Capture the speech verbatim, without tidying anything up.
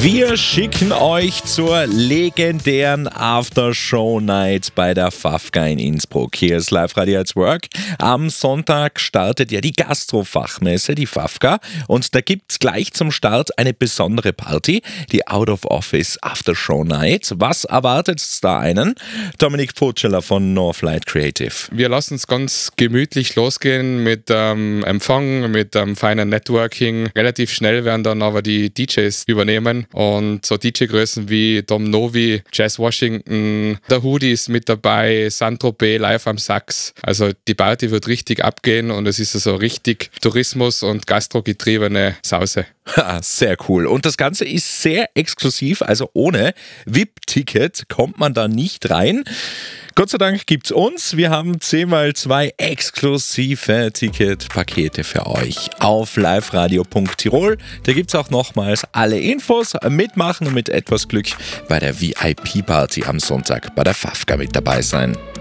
Wir schicken euch zur legendären After-Show-Night bei der Fafka in Innsbruck. Hier ist Live-Radio at Work. Am Sonntag startet ja die Gastro-Fachmesse, die Fafka. Und da gibt es gleich zum Start eine besondere Party, die Out-of-Office After-Show-Night. Was erwartet da einen? Dominik Purcell von Northlight Creative. Wir lassen es ganz gemütlich losgehen mit ähm, Empfang, mit ähm, feinen Networking. Relativ schnell werden dann aber die D Js übernehmen. Und so D J-Größen wie Dom Novi, Jazz Washington, der Hoodie ist mit dabei, Saint-Tropez live am Sax. Also die Party wird richtig abgehen und es ist so also richtig Tourismus- und Gastro-getriebene Sause. Ha, sehr cool. Und das Ganze ist sehr exklusiv, also ohne V I P-Ticket kommt man da nicht rein. Gott sei Dank gibt's uns. Wir haben zehn mal zwei exklusive Ticketpakete für euch auf liveradio punkt tirol. Da gibt's auch nochmals alle Infos. Mitmachen und mit etwas Glück bei der V I P-Party am Sonntag bei der Fafka mit dabei sein.